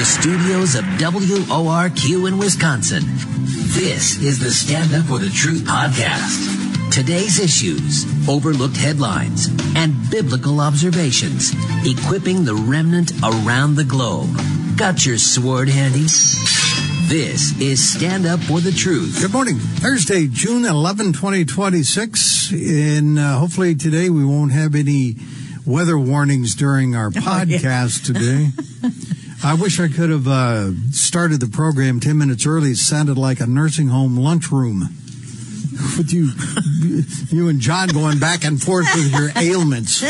the studios of WORQ in Wisconsin. This is the Stand Up for the Truth podcast. Today's issues, overlooked headlines, and biblical observations, equipping the remnant around the globe. Got your sword handy? This is Stand Up for the Truth. Good morning. Thursday, June 11, 2026. And hopefully today we won't have any weather warnings during our podcast today. I wish I could have started the program 10 minutes early. It sounded like a nursing home lunchroom with you and John going back and forth with your ailments.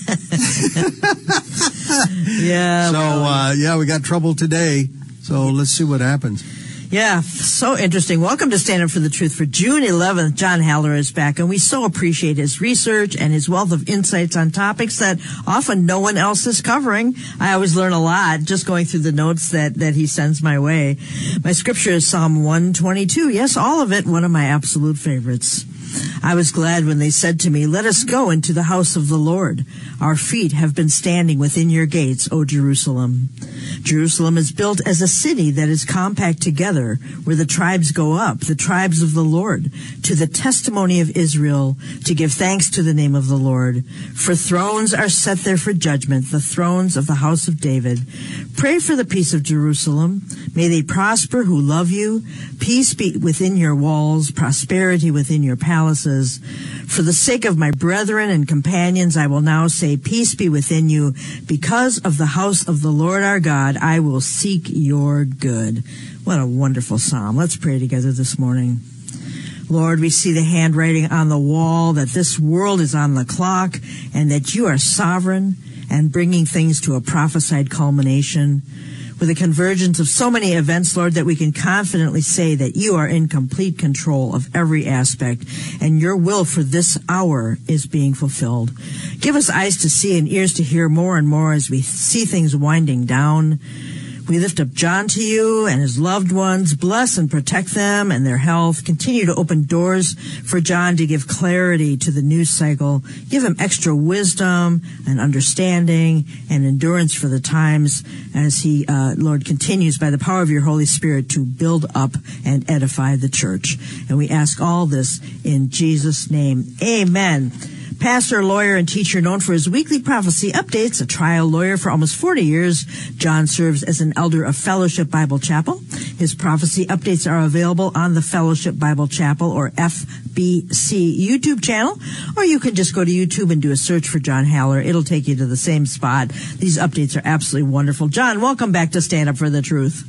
Yeah. So, we got trouble today. So let's see what happens. Yeah, so interesting. Welcome to Stand Up for the Truth for June 11th. John Haller is back, and we so appreciate his research and his wealth of insights on topics that often no one else is covering. I always learn a lot just going through the notes that he sends my way. My scripture is Psalm 122. Yes, all of it, one of my absolute favorites. I was glad when they said to me, "Let us go into the house of the Lord. Our feet have been standing within your gates, O Jerusalem." Jerusalem is built as a city that is compact together, where the tribes go up, the tribes of the Lord, to the testimony of Israel, to give thanks to the name of the Lord. For thrones are set there for judgment, the thrones of the house of David. Pray for the peace of Jerusalem. May they prosper who love you. Peace be within your walls, prosperity within your palaces. For the sake of my brethren and companions, I will now say, peace be within you. Because of the house of the Lord our God, I will seek your good. What a wonderful psalm. Let's pray together this morning. Lord, we see the handwriting on the wall that this world is on the clock and that you are sovereign and bringing things to a prophesied culmination. With the convergence of so many events, Lord, that we can confidently say that you are in complete control of every aspect, and your will for this hour is being fulfilled. Give us eyes to see and ears to hear more and more as we see things winding down. We lift up John to you and his loved ones. Bless and protect them and their health. Continue to open doors for John to give clarity to the news cycle. Give him extra wisdom and understanding and endurance for the times as he, Lord, continues by the power of your Holy Spirit to build up and edify the church. And we ask all this in Jesus' name. Amen. Pastor, lawyer, and teacher known for his weekly prophecy updates, a trial lawyer for almost 40 years, John serves as an elder of Fellowship Bible Chapel. His prophecy updates are available on the Fellowship Bible Chapel, or FBC, YouTube channel, or you can just go to YouTube and do a search for John Haller. It'll take you to the same spot. These updates are absolutely wonderful. John, welcome back to Stand Up for the Truth.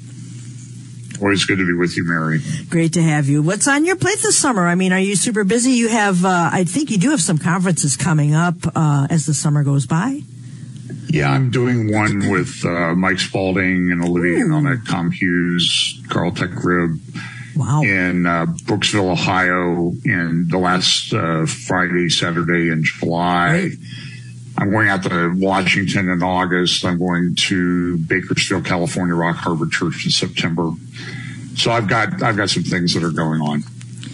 Always good to be with you, Mary. Great to have you. What's on your plate this summer? I mean, are you super busy? You have, I think you do have some conferences coming up as the summer goes by. Yeah, I'm doing one with Mike Spalding and Olivia on at Com Hughes, Carl Tech Rib. Wow. In Brooksville, Ohio, in the last Friday, Saturday in July. Right. I'm going out to Washington in August. I'm going to Bakersfield, California, Rock Harbor Church in September. So I've got some things that are going on.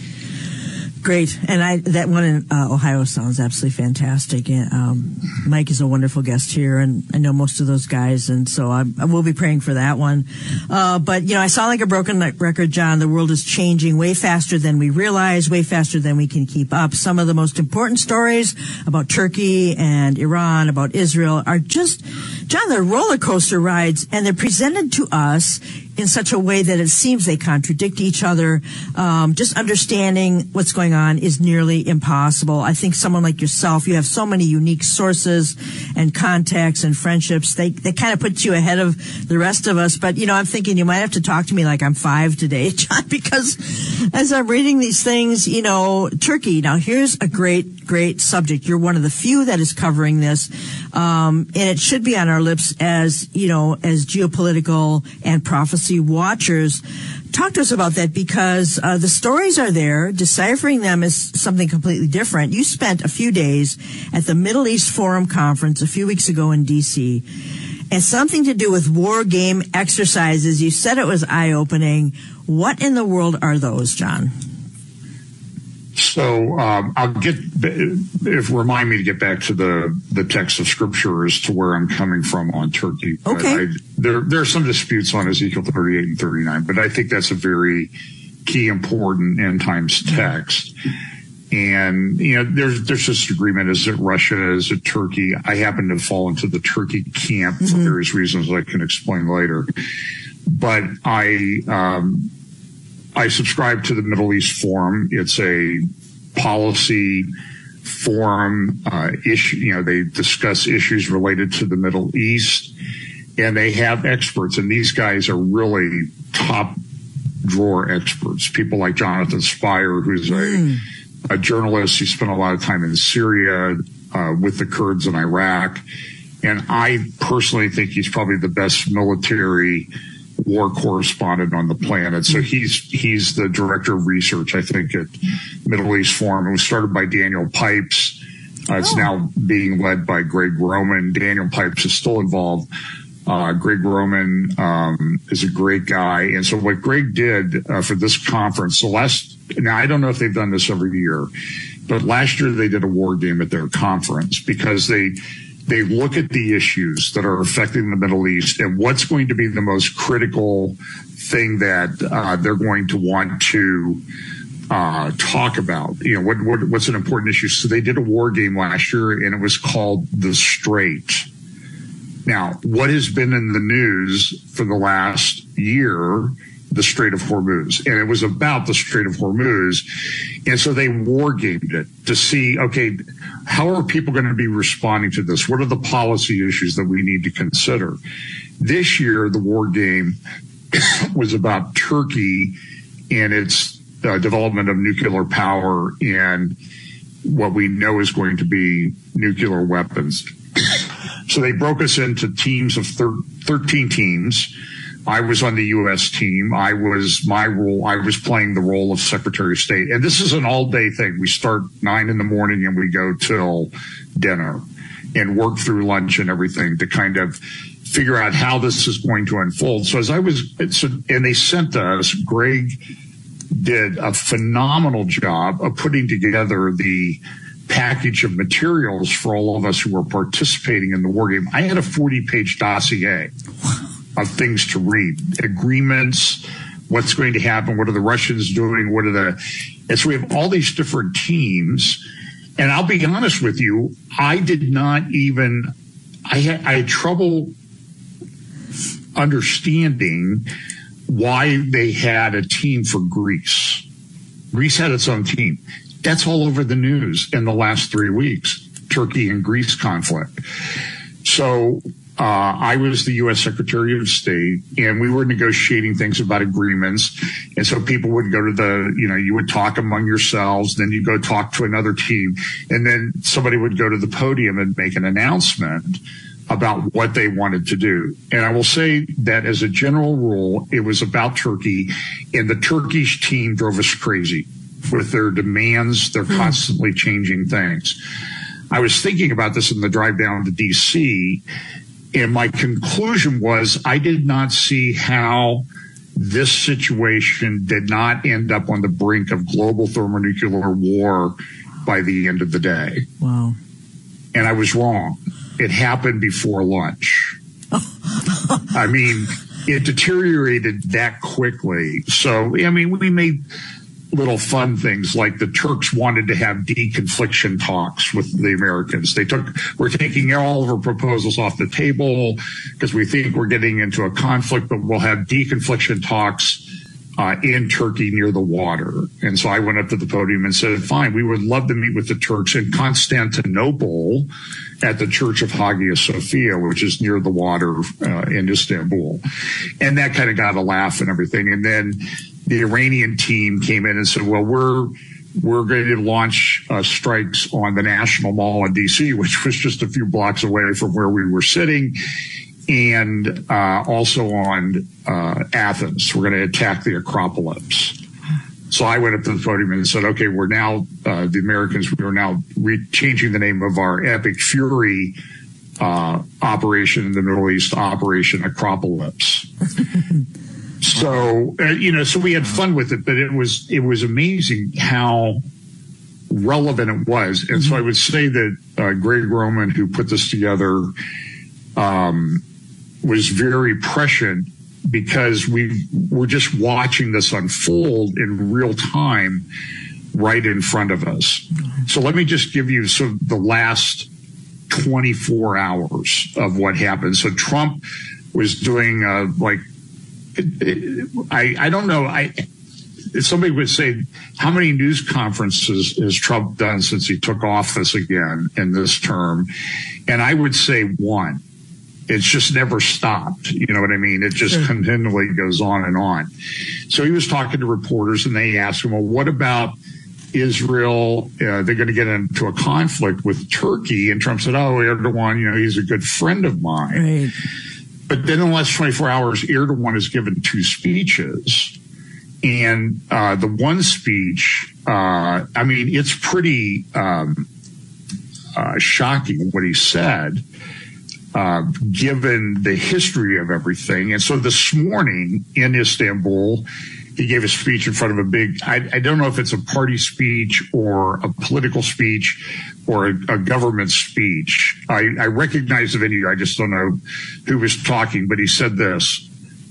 Great. And that one in Ohio sounds absolutely fantastic. Mike is a wonderful guest here, and I know most of those guys, and so I will be praying for that one. But, I sound like a broken record, John. The world is changing way faster than we realize, way faster than we can keep up. Some of the most important stories about Turkey and Iran, about Israel, are just, John, they're roller coaster rides, and they're presented to us in such a way that it seems they contradict each other. Just understanding what's going on is nearly impossible. I think someone like yourself, you have so many unique sources and contacts and friendships. They kind of put you ahead of the rest of us. But, I'm thinking you might have to talk to me like I'm 5 today, John, because as I'm reading these things, Turkey. Now, here's a great subject. You're one of the few that is covering this. And it should be on our lips as geopolitical and prophecy watchers. Talk to us about that, because the stories are there. Deciphering them is something completely different. You spent a few days at the Middle East Forum Conference a few weeks ago in D.C., and something to do with war game exercises. You said it was eye-opening. What in the world are those, John? So remind me to get back to the text of Scripture as to where I'm coming from on Turkey. Okay. There are some disputes on Ezekiel 38 and 39, but I think that's a very key, important end times text. And, there's just agreement. Is it Russia? Is it Turkey? I happen to fall into the Turkey camp for various reasons I can explain later. But I subscribe to the Middle East Forum. It's a policy forum issue. They discuss issues related to the Middle East, and they have experts. And these guys are really top drawer experts. People like Jonathan Spire, who's a journalist. He spent a lot of time in Syria with the Kurds in Iraq. And I personally think he's probably the best military war correspondent on the planet. So he's the director of research, I think, at Middle East Forum. It was started by Daniel Pipes. It's now being led by Greg Roman. Daniel Pipes is still involved. Greg Roman is a great guy. And so what Greg did for this conference, now I don't know if they've done this every year, but last year they did a war game at their conference because they look at the issues that are affecting the Middle East and what's going to be the most critical thing that they're going to want to talk about. What's an important issue. So they did a war game last year, and it was called The Strait. Now, what has been in the news for the last year, the Strait of Hormuz, and it was about the Strait of Hormuz. And so they war gamed it to see, okay, how are people going to be responding to this? What are the policy issues that we need to consider? This year, the war game was about Turkey and its development of nuclear power and what we know is going to be nuclear weapons. So they broke us into teams of 13 teams. I was on the U.S. team. I was playing the role of Secretary of State. And this is an all-day thing. We start 9 in the morning and we go till dinner and work through lunch and everything to kind of figure out how this is going to unfold. So and they sent us, Greg did a phenomenal job of putting together the package of materials for all of us who were participating in the war game. I had a 40-page dossier of things to read, agreements, what's going to happen, what are the Russians doing, and so we have all these different teams. And I'll be honest with you, I had trouble understanding why they had a team for Greece. Greece had its own team. That's all over the news in the last 3 weeks, Turkey and Greece conflict. So I was the U.S. Secretary of State, and we were negotiating things about agreements. And so people would go to you would talk among yourselves, then you go talk to another team, and then somebody would go to the podium and make an announcement about what they wanted to do. And I will say that as a general rule, it was about Turkey, and the Turkish team drove us crazy with their demands. They're constantly changing things. I was thinking about this in the drive down to D.C., and my conclusion was I did not see how this situation did not end up on the brink of global thermonuclear war by the end of the day. Wow. And I was wrong. It happened before lunch. I mean, it deteriorated that quickly. So, we made little fun things like the Turks wanted to have deconfliction talks with the Americans. We're taking all of our proposals off the table because we think we're getting into a conflict, but we'll have deconfliction talks in Turkey near the water. And so I went up to the podium and said, fine, we would love to meet with the Turks in Constantinople at the Church of Hagia Sophia, which is near the water in Istanbul. And that kind of got a laugh and everything. And then the Iranian team came in and said, well, we're going to launch strikes on the National Mall in D.C., which was just a few blocks away from where we were sitting, and also on Athens. We're going to attack the Acropolis. So I went up to the podium and said, okay, we're now, the Americans, we are now changing the name of our Epic Fury operation in the Middle East, Operation Acropolis. So, so we had fun with it, but it was amazing how relevant it was. And so I would say that Greg Roman, who put this together, was very prescient, because we're just watching this unfold in real time right in front of us. So let me just give you the last 24 hours of what happened. So Trump was doing I don't know. Somebody would say, how many news conferences has Trump done since he took office again in this term? And I would say one. It's just never stopped. You know what I mean? It just continually goes on and on. So he was talking to reporters, and they asked him, well, what about Israel? They're going to get into a conflict with Turkey. And Trump said, oh, Erdogan, he's a good friend of mine. Right. But then in the last 24 hours, Erdogan has given 2 speeches. And the one speech, it's pretty shocking what he said, given the history of everything. And so this morning in Istanbul, he gave a speech in front of a big, I don't know if it's a party speech or a political speech or a government speech. I recognize the venue. I just don't know who was talking, but he said this.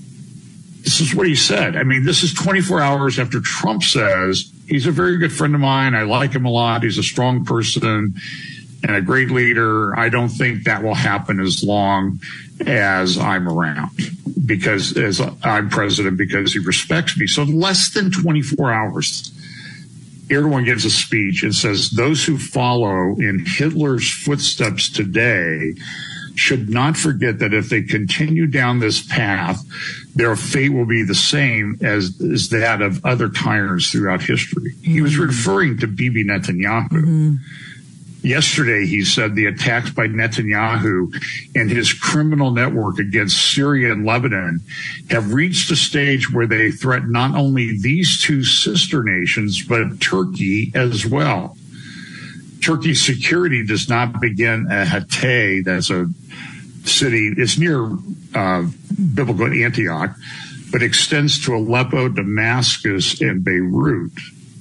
This is what he said. This is 24 hours after Trump says, he's a very good friend of mine. I like him a lot. He's a strong person and a great leader. I don't think that will happen as long as I'm around, because as I'm president, because he respects me. So less than 24 hours, Erdogan gives a speech and says, those who follow in Hitler's footsteps today should not forget that if they continue down this path, their fate will be the same as that of other tyrants throughout history. Mm-hmm. He was referring to Bibi Netanyahu. Mm-hmm. Yesterday, he said the attacks by Netanyahu and his criminal network against Syria and Lebanon have reached a stage where they threaten not only these 2 sister nations, but Turkey as well. Turkey's security does not begin at Hatay. That's a city. It's near biblical Antioch, but extends to Aleppo, Damascus, and Beirut.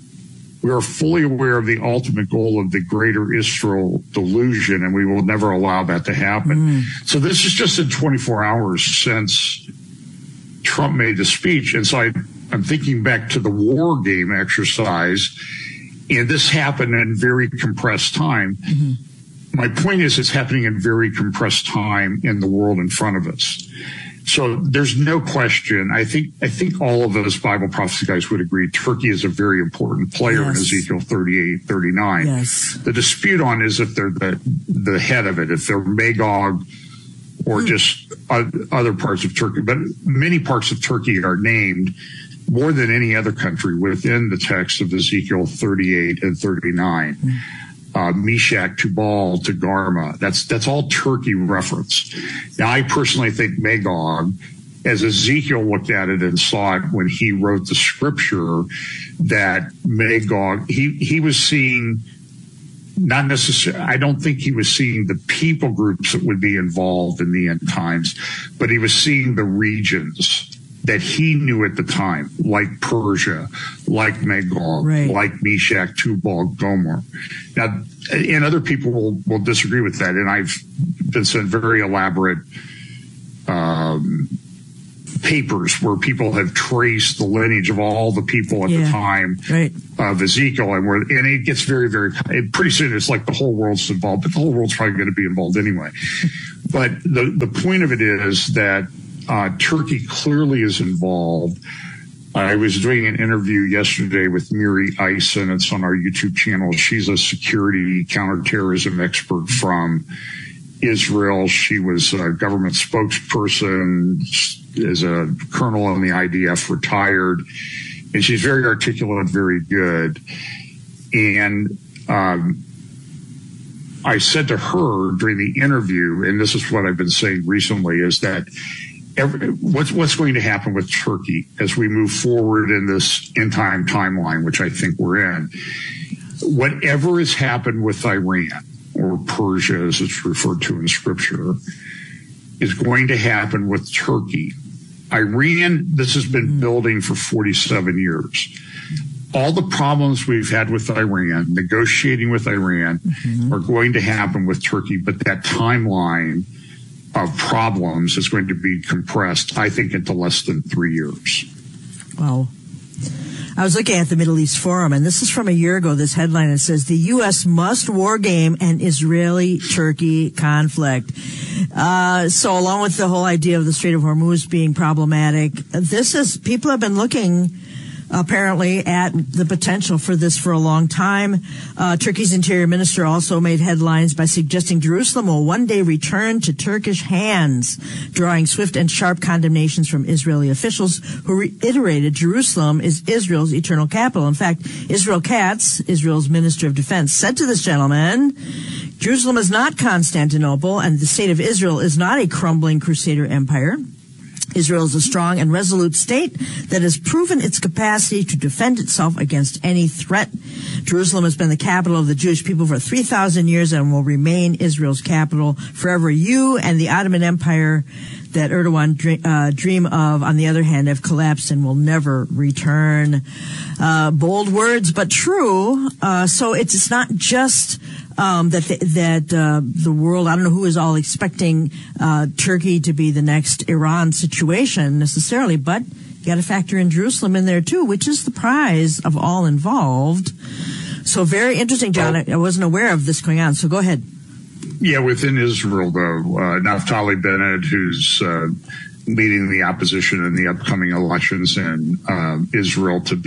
We are fully aware of the ultimate goal of the greater Israel delusion, and we will never allow that to happen. So this is just in 24 hours since Trump made the speech. And so I'm thinking back to the war game exercise, and this happened in very compressed time. Mm-hmm. My point is, it's happening in very compressed time in the world in front of us. So there's no question. I think all of us Bible prophecy guys would agree Turkey is a very important player in Ezekiel 38, 39. Yes. The dispute on is if they're the head of it, if they're Magog or just other parts of Turkey. But many parts of Turkey are named more than any other country within the text of Ezekiel 38 and 39. Meshach, Tubal, Togarmah. That's all Turkey reference. Now, I personally think Magog, as Ezekiel looked at it and saw it when he wrote the scripture, that Magog, he was seeing not necessarily, I don't think he was seeing the people groups that would be involved in the end times, but he was seeing the regions that he knew at the time, like Persia, like Magog, like Meshach, Tubal, Gomer. Now, and other people will disagree with that, and I've been sent very elaborate papers where people have traced the lineage of all the people at the time of Ezekiel, and it gets very, very, pretty soon it's like the whole world's involved, but the whole world's probably going to be involved anyway. But the point of it is that Turkey clearly is involved. I was doing an interview yesterday with Miri Eisen. It's on our YouTube channel. She's a security counterterrorism expert from Israel. She was a government spokesperson, is a colonel in the IDF, retired, and she's very articulate and very good. And I said to her during the interview, and this is what I've been saying recently, is that what's going to happen with Turkey as we move forward in this end time timeline, which I think we're in, whatever has happened with Iran or Persia, as it's referred to in scripture, is going to happen with Turkey. Iran, this has been building for 47 years. all the problems we've had with Iran, negotiating with Iran, are going to happen with Turkey, but that timeline of problems is going to be compressed, I think, into less than 3 years. Wow. I was looking at the Middle East Forum, and this is from a year ago, this headline. It says, the U.S. must war game an Israeli-Turkey conflict. So along with the whole idea of the Strait of Hormuz being problematic, people have been looking apparently at the potential for this for a long time. Turkey's interior minister also made headlines by suggesting Jerusalem will one day return to Turkish hands, drawing swift and sharp condemnations from Israeli officials who reiterated Jerusalem is Israel's eternal capital. In fact, Israel Katz, Israel's minister of defense, said to this gentleman, Jerusalem is not Constantinople, and the state of Israel is not a crumbling crusader empire. Israel is a strong and resolute state that has proven its capacity to defend itself against any threat. Jerusalem has been the capital of the Jewish people for 3,000 years and will remain Israel's capital forever. You and the Ottoman Empire that Erdogan dream of, on the other hand, have collapsed and will never return. Bold words, but true. So it's not just the world, I don't know who is all expecting Turkey to be the next Iran situation necessarily, but you got to factor in Jerusalem in there too, which is the prize of all involved. So very interesting, John. I wasn't aware of this going on, so go ahead. Yeah, within Israel, though, Naftali Bennett, who's leading the opposition in the upcoming elections in Israel to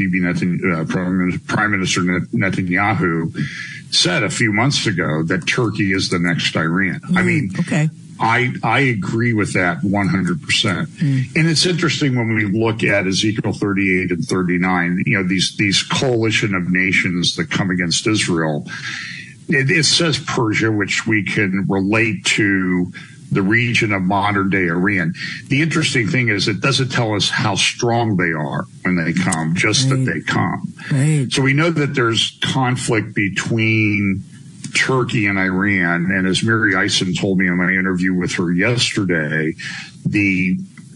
Prime Minister Netanyahu, said a few months ago that Turkey is the next Iran. I mean, okay. I agree with that 100%. And it's interesting when we look at Ezekiel 38 and 39, these coalition of nations that come against Israel. It says Persia, which we can relate to the region of modern-day Iran. The interesting thing is it doesn't tell us how strong they are when they come, just that they come. Right. So we know that there's conflict between Turkey and Iran, and as Mary Eisen told me in my interview with her yesterday, the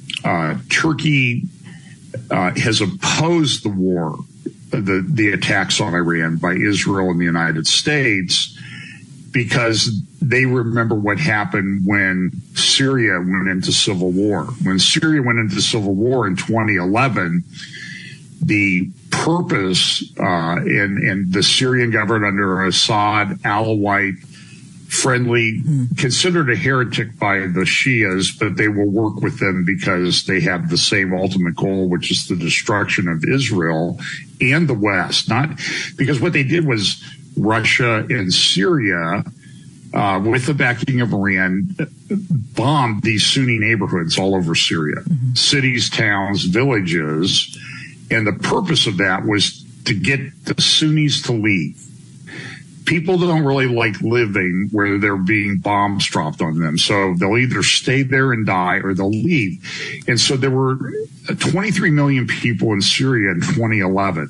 Turkey has opposed the war, the attacks on Iran by Israel and the United States, because they remember what happened when Syria went into civil war. When Syria went into civil war in 2011, the purpose in the Syrian government under Assad, Alawite, friendly, considered a heretic by the Shias, but they will work with them because they have the same ultimate goal, which is the destruction of Israel and the West. Not because what they did was Russia and Syria, with the backing of Iran, bombed these Sunni neighborhoods all over Syria, cities, towns, villages. And the purpose of that was to get the Sunnis to leave. People don't really like living where they're being bombs dropped on them. So they'll either stay there and die or they'll leave. And so there were 23 million people in Syria in 2011.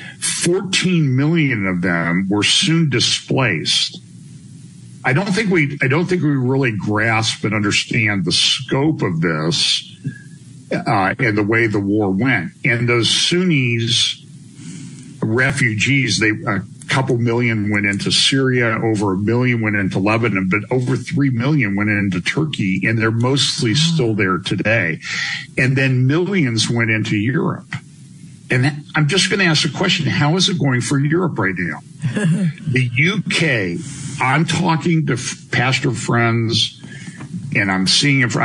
14 million of them were soon displaced. I don't think we really grasp and understand the scope of this and the way the war went. And those Sunnis refugees, a couple million went into Syria, over 1 million went into Lebanon, but over 3 million went into Turkey, and they're mostly still there today. And then millions went into Europe. And I'm just going to ask a question. How is it going for Europe right now? The UK, I'm talking to pastor friends, and I'm seeing